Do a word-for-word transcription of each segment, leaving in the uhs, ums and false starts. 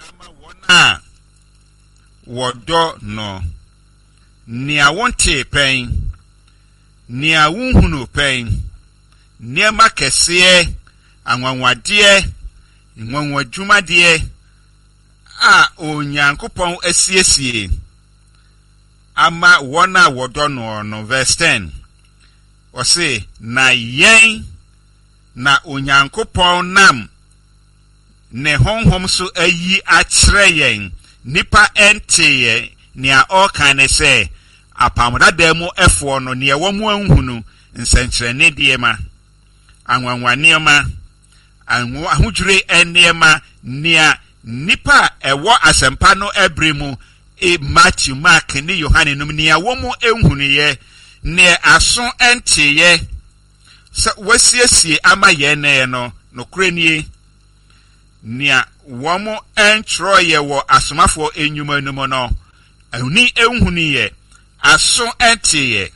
ama wona wodo no nia wonte pen nia wunhunu pen nia makese anwanwade nwanwadwumade a onyankopon asiesie ama wona wodo no no verse ten ose na yen na onyankopon nam ne honhom so ayi akyere yen nipa ente nia oka ne se apamdada mu efo no ne wamu anhunu nsenkyerene de ma anwanwane ma anwo ahudwure enema nia nipa ewo asempa no ebremu e Matthew Mark ne Yohane num nia wamu enhunu ye ne aso ente ye wasiesie ama ye ne no nokure nie nia womo entro ye wo asomafo enyuma num no ani enhunu ye aso ente ye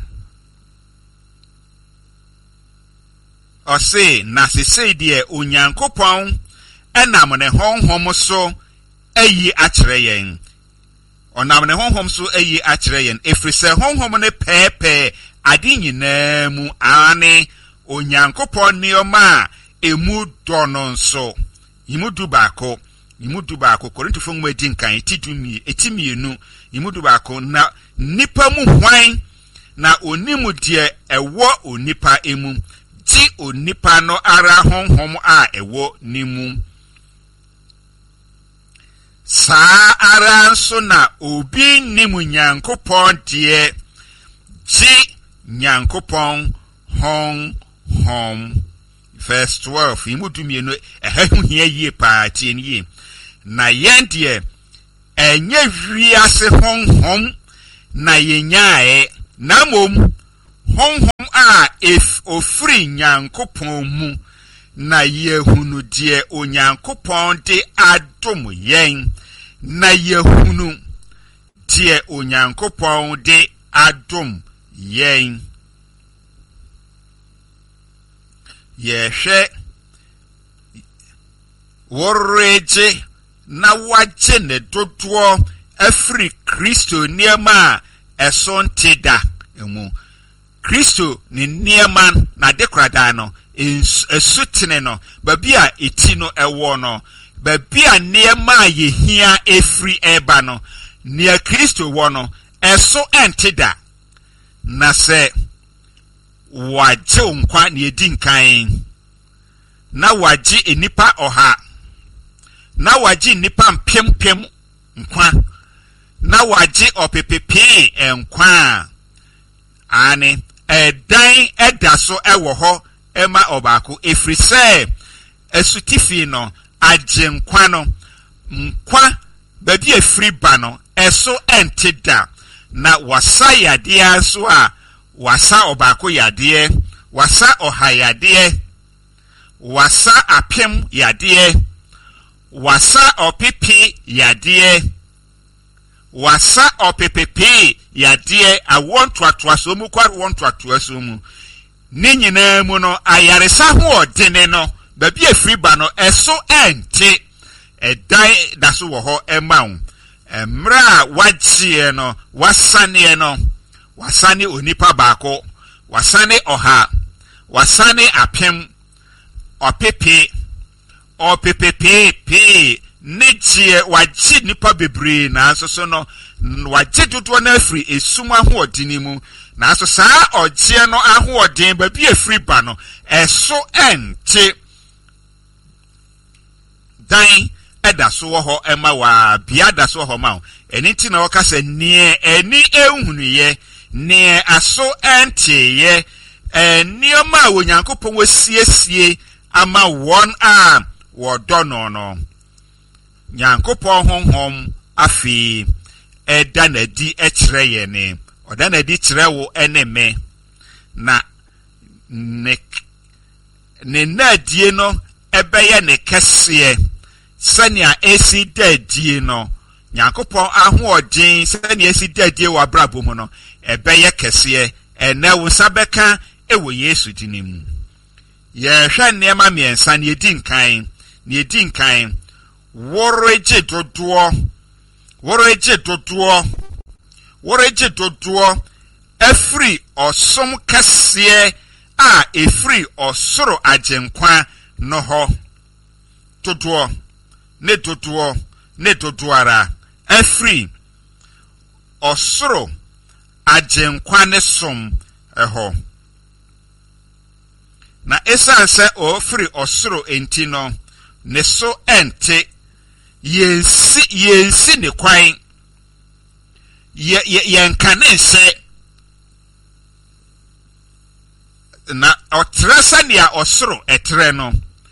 ose na sesei de onyankopon enam ne honhom so ayi akyere yen onam ne honhom so ayi akyere yen efrise honhom ne pepe ade nyina mu ane onyankopon nioma emu dono nso yimudu baako yimudu baako Korintofo nwoma di nkan etidumi etimienu yimudu baako na nipa mu hwan na onimu de ewo onipa emu ti onipa no ara honhom a ewo nimu sa ara nso na obi nimu nyankopon de ti nyankopon hon hom verse twelve imudumi no ehahu hia yie paati eniye na yendie enye wiase honhom na yenyae na mom honhom a if ofri nyankopon mu na yehunu die onyankopon de adom yen na yehunu die onyankopon de adom yen yehwe woreje na waje ne dodo afri Kristo niema esontida emu Kristo ni niema na dekrada no esutine no babi a eti no ewo no babi a niema yehia efri eba no nia Kristo wo no eso entida na se waje nkwa na edi nkan na waje enipa oha na waje enipa mpempem nkwa na waje opepepe nkwa ane edan edaso ewo ho ema obako efrise esutifi no agye nkwa no nkwa babi efri ba no eso entida na wasa yade aso a wasa obako yade wasa oha yade wasa apem yade wasa opipi yade wasa opepepe yade awon toatoaso mu kwar won toatoaso mu ni nyina mu no ayaresa ho odene no babi efri ba no eso ente edan daso wo ho emaun emra wagye no wasane no wasane onipa baako wasane oha wasane apem opepe opepepe pe netie wagye nipa bebre na asoso no wagye dodo na afri esum ahoodin mu na aso saa ogye no ahoodin ba bi afri ba no eso ente dan edaso wo ho ema wa bia daso ho ma eni ti na wokasa nie eni ehunu ye ne aso ente ye eni oma wonyankopon wasiesie ama won a wodo no no nyankopon honhom afi eda na di ekire ye ne oda na di kire wo eneme na ne ne na die no ebeye ne kese sania esi dadie no nyankopon ahoodin sania esi dadie wa brabo mu no ebeye kese ene wo sabeka ewo Yesu dinimu ye hwa nema miensa ne edi nkan ne edi nkan Woreje dodoɔ woreje dodoɔ woreje dodoɔ efiri ɔsom kɛseɛ a efiri ɔsoro agyenkwa no hɔ dodoɔ ne dodoɔ ne dodoara efiri ɔsoro agyenkwa ne som ɛhɔ na esan sɛ ofiri ɔsoro enti no ne so ente yensi yensi ne kwan ye yenka ne nse na ɔtrɛ sɛnea ɔsoro ɛtrɛ no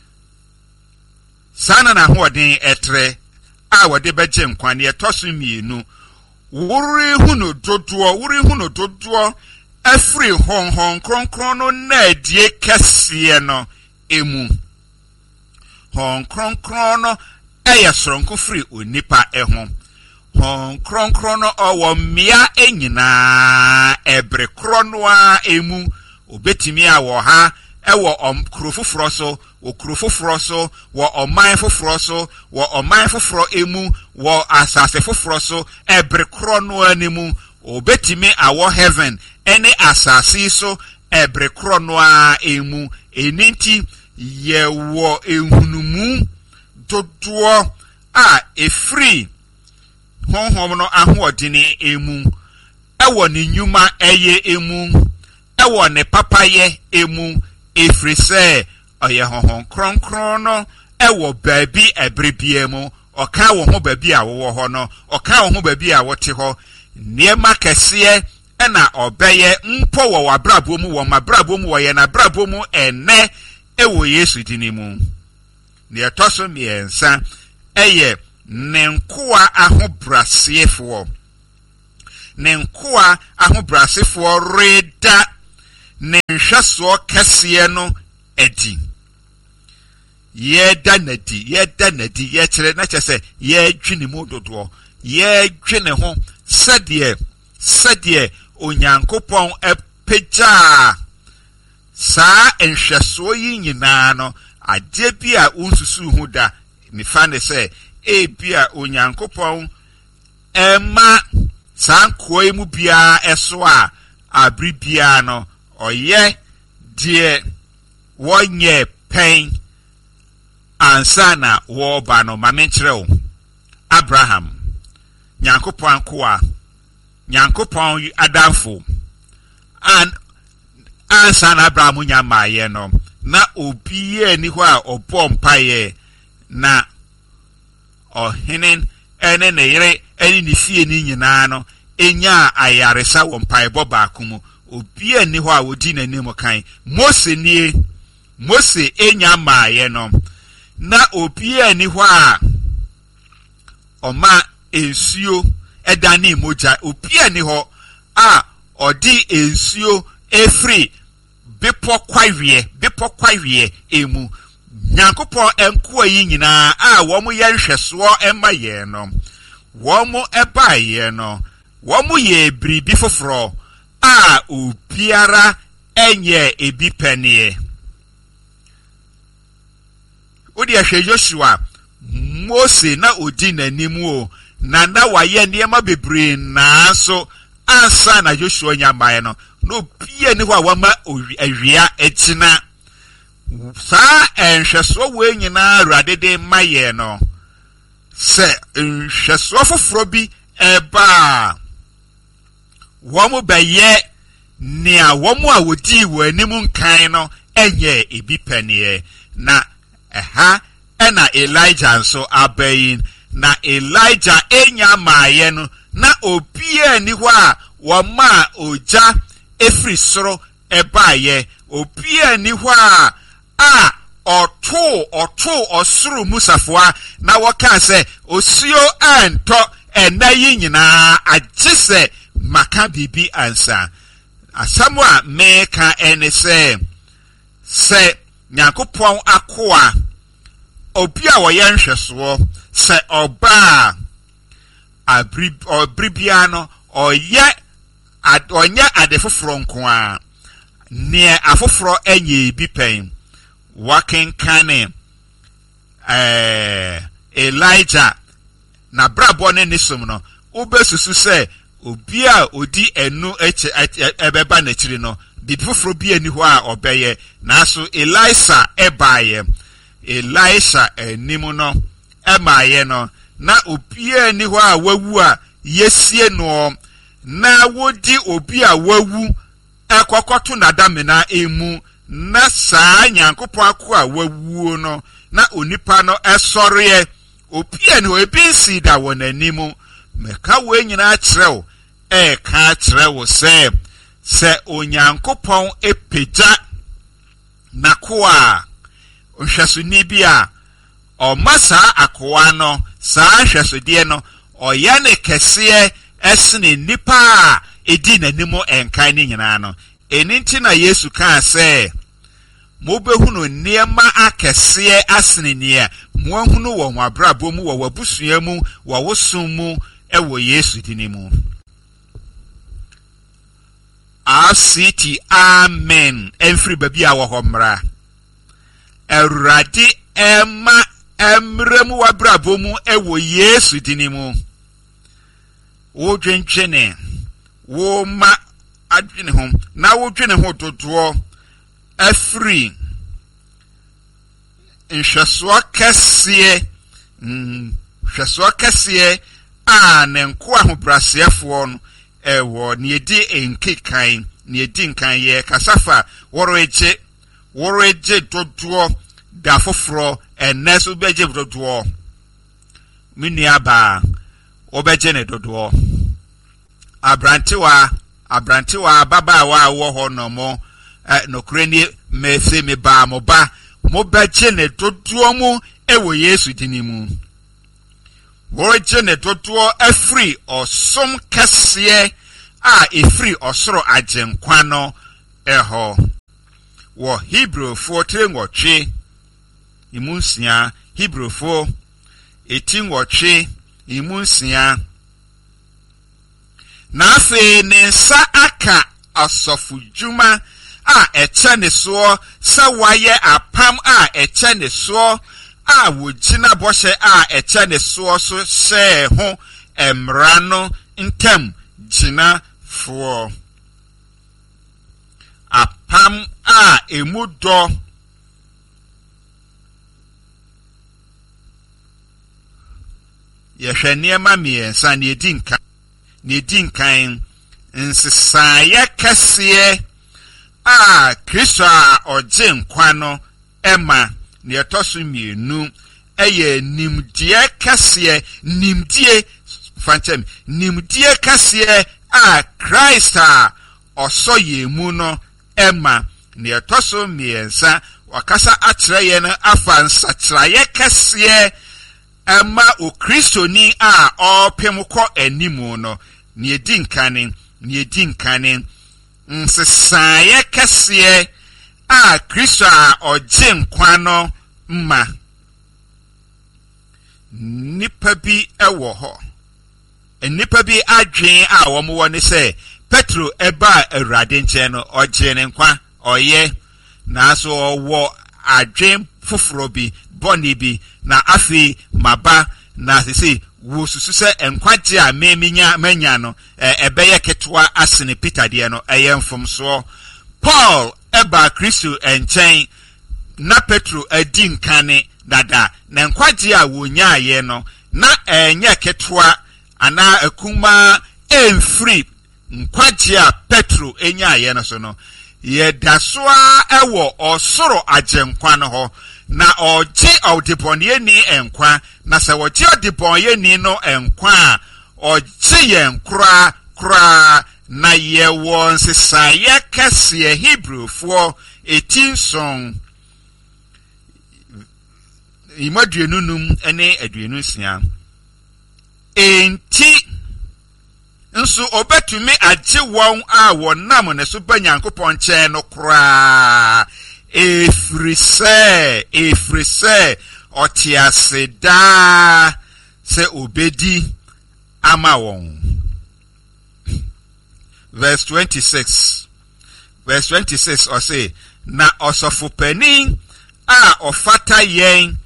sana na hoɔden ɛtrɛ a wɔde bɛgye nkwa ne ɛtɔ so mmienu wuri hu no dodoɔ wuri hu no dodoɔ afiri honhon kronkron no na adie kɛseɛ no emu hon kronkron no ɛyɛ soronko firi onipa ɛho hon kronkron no ɔwɔ mmea enyinaa ɛbre kro no a emu obetimi a wɔ ha ɛwɔ ɔkuro foforo so okuro foforo so wɔ ɔman foforo so wɔ ɔman foforo emu wɔ asase foforo so ɛbre kro no animu obetimi awɔ heaven ɛne asase so ɛbre kro no a emu eninti yɛwɔ ehunumu dodoɔ a efiri honhom no ahoɔdene emu ɛwɔ ne nyuma ɛyɛ emu ɛwɔ ne papayɛ emu efiri sɛ ɔyɛ honhom kronkron no ɛwɔ baabi ɛberebie mu ɔka wɔ ho baabi a wɔwɔ hɔ no ɔka wɔ ho baabi a wɔte hɔ nneɛma kɛseɛ ɛna ɔbɛyɛ mpo wɔ w'abrabɔ mu wɔ m'abrabɔ mu wɔ yɛn abrabɔ mu ɛnɛ ɛwɔ Yesu dini mu ne ɛtɔ so mmiɛnsa ɛyɛ ne nkoa ahobrasefoɔ ne nkoa ahobrasefoɔ reda ne nhwɛsoɔ kɛseɛ no adi yɛda nadi yɛda nadi yɛkyerɛ na kyerɛ sɛ yɛdwi ne mu dodoɔ yɛdwi ne ho sɛdeɛ sɛdeɛ onyankopɔn ɛpagyaa saa nhwɛsoɔ yi nyinaa no adeɛ bi a unsusu ho da nifa ne sɛ ebi a onyankopɔn ɛma saa nkoa yi mu biara ɛso a abiri biara no ɔyɛ deɛ wɔnyɛ pɛn ansa na wɔba no ma menkyerɛ wo Abraham nyankopɔn nkoa nyankopɔn adamfo and ansa na Abraham nyamaayɛ no na obi yɛ ni hɔ a ɔbɔ mpaeɛ na ɔhene ɛne ne yere ɛne ne fie ni nyinaa no enya ayaresa wɔ mpaebɔ baako mu obi yɛ ni hɔ a wodi n'anim kan Mose nie Mose enya maayɛ no na obi yɛ ni hɔ a ɔma ensuo ɛda ne mogya obi yɛ ni hɔ a ɔdi ensuo efiri bepɔ kwawie bepɔ kwawie emu nyankopɔn enkoa yi nyinaa a wɔn yɛ nhwɛsoɔ ɛma yɛn no wɔn ɛba yɛn no wɔn yɛ biribi foforɔ a obiara ɛnyɛ ebi pɛneɛ odi ahwɛ Joshua Mose na odi n'anim o na na wayɛ nneɛma bebree naa so ansa na Joshua nyamae no no bia ni hɔ a wama awia ɛkyina saa nhwɛsoɔ wɔ nyinaa Awurade de ma yɛ no sɛ nhwɛsoɔ foforɔ bi ɛba wɔn bɛyɛ nea wɔn a wodi wɔ anim nkan no ɛnyɛ ebi pɛneɛ na ɛha ɛna Elijah nso abayin na Elijah enya maayɛ no na obiara ni hɔ a wɔn a ogya efiri soro ɛbaayɛ obiara ni hɔ a a ɔto ɔto ɔsoro musafoa na wɔka sɛ osuo antɔ ɛna yi nyinaa agye sɛ maka bibi ansa asɛm a meka ɛne sɛ sɛ nyankopɔn akoa obi a wɔyɛ nhwɛsoɔ sɛ ɔbaa abribia no ɔyɛ ɔnyɛ ade foforɔ nko a ne afoforo enye bi pen wakenkane eh Elijah na brabo ne nisom no obesusu se obi a odi enu eche ebeba na chiri no bibufro bi ani ho a obeye na so Elisha ebaye Elisha enimu no emaye no na obi ani ho a wawu a yesie no na wodi obi a wawu ekokoto nadamena emu na saa Nyankopon akwa wawu no na onipa no esore obi ani ho ebinsi da wonanimu meka we nyina kyerɛw e ka kyerɛw se se Onyankopon epeja nakoa ohwasuni bia o masa akoa no saa hwasodie no oya ne kese esne nipa a edi nanimo enkan ni nyina no eninti na Yesu ka se mobehunu niema akese asne nie moahunu wo abrabɔ mu wo wabusua mu wo wosom mu ewo Yesu dinimu. Asiti amen enfri babi a wo homra Eradi ema emremu wabrabɔ mu ewo Yesu dinimu. Wo dwenchene wo ma adwene ho na wo dwene ho dodoɔ afri nhwɛsoɔ kɛseɛ mm hwɛsoɔ kɛseɛ a ne nko ahobraseɛfoɔ no ewo ne edi enkekan ne edi nkan ye kasafa woroeje woroeje dodoɔ da foforo eneso beje dodoɔ miniaba obeje ne dodoɔ abrantewa abrantewa babaawa wo ho no mo nokure ni mefe me ba mo ba mo beje ne dodoɔ mu ewo Yesu dinimu. Woroje ne dodoɔ afri osom kɛseɛ a efri osoro agenkwa no eho wo Hebrewfo trenwɔtwe imunsia Hebrewfo etinwɔtwe imunsia na afe ne nsa aka asɔfo dwuma a eche ne so sa waye apam a eche ne so a wogina bɔhye a eche ne so so hye ho emra no ntam gina fo apam a emudo yehwe niema miensa ne edi nkan ne edi nkan nsesaye kɛseɛ a Kristo a ɔgye nkwa no ema ne etoso mienu eye nimdie kɛseɛ nimdie fantem nimdie kɛseɛ a Christ a ɔsɔ yemu no ema ne etoso miensa wakasa akyerɛ ye no afa nsakyerɛye kɛseɛ ema o Kristo ni a ɔpem kɔ animu no ne edi nkane ne edi nkane nsesaye kɛseɛ a Kristo a ɔgye nkwa no ma nipa bi ɛwɔ hɔ nipa bi adwen a wɔn wɔ ne sɛ Petro ɛba Awurade nkyɛn no ɔgye ne nkwa ɔyɛ na so ɔwɔ adwen foforo bi bɔne bi na afi maba na sisi wo susu sɛ enkwagye a meminya manya no ɛbɛyɛ ketwa asene Peter de no ɛyɛ mfomso Paul ɛba Kristo enkyɛn na Petro adi nkane dada na nkwagye a wonya ye no na ɛnyɛ ketwa ana akuma emfri nkwagye a Petro enya ye no so no yɛda so a ɛwɔ ɔsoro agenkwa no ho na ɔgye ɔdebɔneyɛni enkwa na sɛ wɔgye ɔdebɔneyɛni no enkwa a ɔgye yɛn kora kora na yɛwɔ nsesaeɛ kɛseɛ Hebrewfoɔ etinson imaduenunum ene aduenunsia enti nso obetumi agye wɔn a wɔnam ne so ba Nyankopɔn nkyɛn no kora efrise efrise otiase da se obedi ama wɔn. Verse twenty-six verse twenty-six or say na osofopani a ofata yen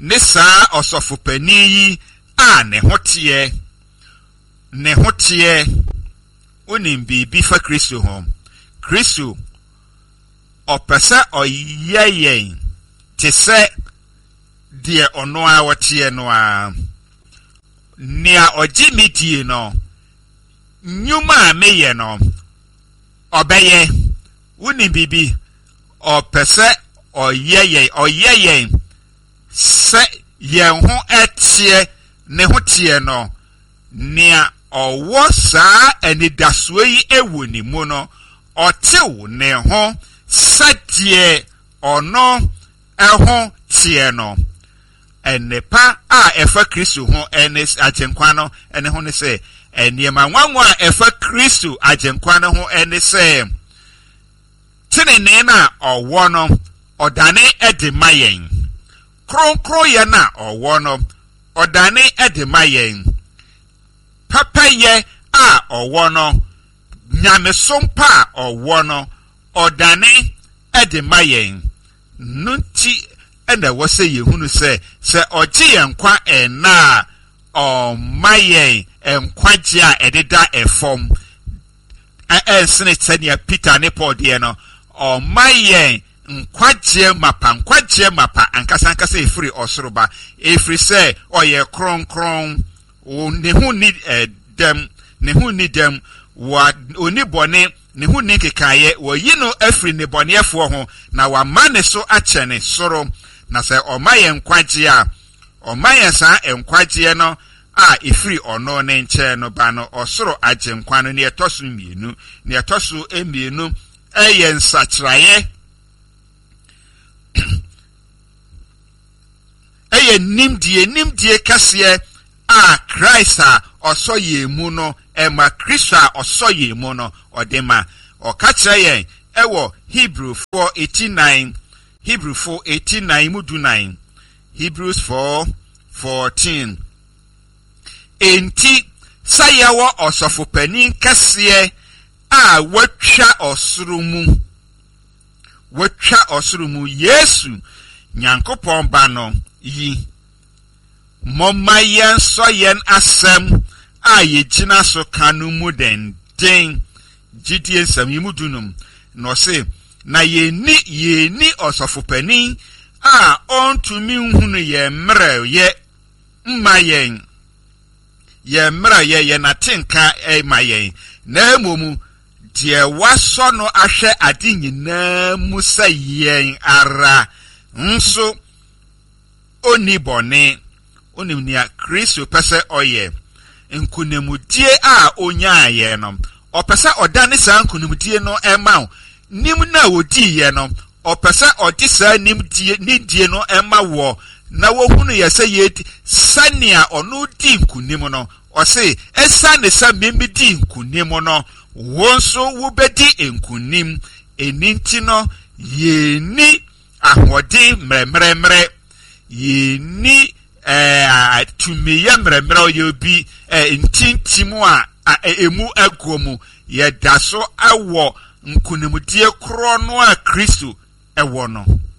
ne saa osofopani yi a ne hotie ne hotie onim bibi fa Kristo ho. Kristo opesa oyeyen te se die ono a wotie no a nia ogimiti no nyuma meye no obeye onim bibi opesa oyeyen oyeyen se yen ho etie ne hotie no nia owo saa anidasoe yi ewu ni mu no otew ne ho sadie ono eho tie no enepa a efa Kristo ho enes agenkwa no ene ho ne se eniema nwanwa a efa Kristo agenkwa no ho ene se tinene na owo no odane edemayen kronkro ye na owo no odane edemayen papaye a owo no nyamesompa owo no odane edemayen nunti ene wose yehunu se se oji enkwa ena o mayen enkwaje a ededa efom e sene tania Peter ne Paul de no o mayen nkwaje mapa nkwaje mapa ankasa ankasa efiri osoroba efiri se oye kronkron ne hu ni dem ne hu ni dem wa oni bone ne hu ni kekaye wo yino afiri ne bonefo ho na wa mane so achene soro na se omaye nkwaje a omaye sa nkwaje no a efiri ono ne nche no ba no osoro agenkwa no ne etosu mienu ne etosu emienu eye nsakraye eye nimdie nimdie kase a Christ a osoye mu no ema Christ a osoye mu no odema okacha yen ewo Hebrew four eighty-nine Hebrew four eighty-nine mudu nine Hebrews four fourteen enti sayawo osofopanin kase a watwa osurumu watwa osurumu Yesu Nyankopon ba no yi momayen soyen asem a yegina so kanu mu den den gidie nsam yimudunum no se na yeni yeni osofopani a ontumi nhunu ye mre ye mmayen ye mre ye ye na tinka e mayen na emomu die waso no ahwe ade nyina mu sayen ara nso oni bone oni nia Kristo pese oye nkunimudie a onyaye no opesa odane sa nkunimudie no ema nim na odi ye no opesa odi sa nimdie nidie no ema wo na wohunu ye se ye sania ono di nkunim no ose esa ne sa memedi nkunim no wonso wobedi nkunim eninti no ye ni ahodi mremremre ye ni eh tumiye mremre ye bi ntintimu a emu agomu ye daso awo nkunimudie kro no a Kristo ewo no